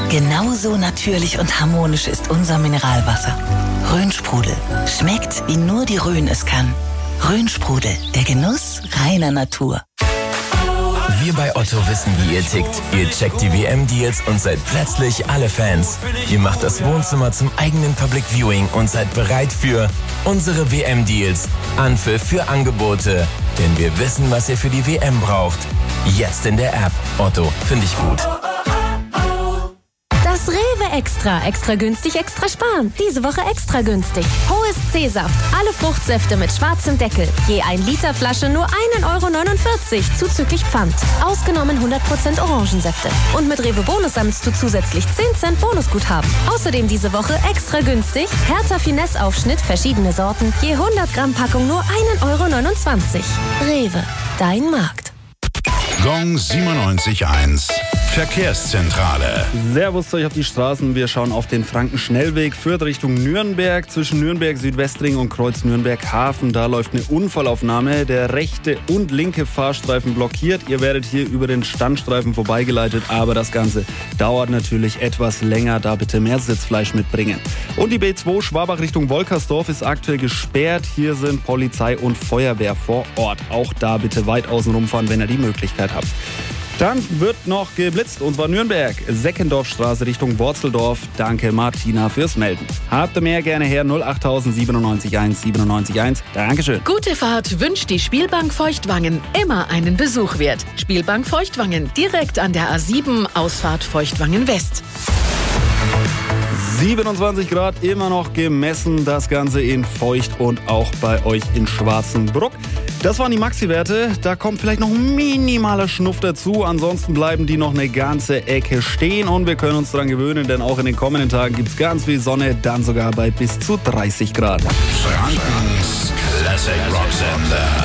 Genauso natürlich und harmonisch ist unser Mineralwasser. Rhön-Sprudel. Schmeckt, wie nur die Rhön es kann. Rhön-Sprudel. Der Genuss reiner Natur. Wir bei Otto wissen, wie ihr tickt. Ihr checkt die WM-Deals und seid plötzlich alle Fans. Ihr macht das Wohnzimmer zum eigenen Public Viewing und seid bereit für unsere WM-Deals. Anpfiff für Angebote. Denn wir wissen, was ihr für die WM braucht. Jetzt in der App. Otto, finde ich gut. Das Rewe Extra. Extra günstig, extra sparen. Diese Woche extra günstig. Hohes C-Saft. Alle Fruchtsäfte mit schwarzem Deckel. Je 1 Liter Flasche nur 1,49 € zuzüglich Pfand. Ausgenommen 100% Orangensäfte. Und mit Rewe Bonus sammelst du zusätzlich 10 Cent Bonusguthaben. Außerdem diese Woche extra günstig. Hertha Finesse Aufschnitt, verschiedene Sorten. Je 100 Gramm Packung nur 1,29 €. Rewe. Dein Markt. Gong 97.1 Verkehrszentrale. Servus zu euch auf die Straßen. Wir schauen auf den Frankenschnellweg, führt Richtung Nürnberg. Zwischen Nürnberg Südwestring und Kreuz Nürnberg Hafen. Da läuft eine Unfallaufnahme. Der rechte und linke Fahrstreifen blockiert. Ihr werdet hier über den Standstreifen vorbeigeleitet. Aber das Ganze dauert natürlich etwas länger. Da bitte mehr Sitzfleisch mitbringen. Und die B2 Schwabach Richtung Wolkersdorf ist aktuell gesperrt. Hier sind Polizei und Feuerwehr vor Ort. Auch da bitte weit außen rumfahren, wenn ihr die Möglichkeit habt. Dann wird noch geblitzt, und zwar Nürnberg, Seckendorfstraße Richtung Worzeldorf. Danke Martina fürs Melden. Habt ihr mehr, gerne her, 08000 97 1 97 1. Dankeschön. Gute Fahrt wünscht die Spielbank Feuchtwangen. Immer einen Besuch wert. Spielbank Feuchtwangen, direkt an der A7, Ausfahrt Feuchtwangen West. 27 Grad immer noch gemessen, das Ganze in Feucht und auch bei euch in Schwarzenbruck. Das waren die Maxi-Werte, da kommt vielleicht noch ein minimaler Schnuff dazu, ansonsten bleiben die noch eine ganze Ecke stehen und wir können uns daran gewöhnen, denn auch in den kommenden Tagen gibt es ganz viel Sonne, dann sogar bei bis zu 30 Grad. Frankens Classic Rock Sender.